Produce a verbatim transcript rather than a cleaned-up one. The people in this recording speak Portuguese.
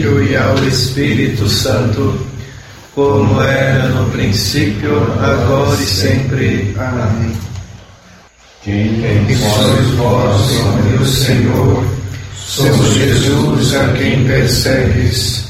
Filho e ao Espírito Santo, como era no princípio, agora e sempre. Amém. Quem sois vós, ó meu Senhor, sou Jesus a quem persegues,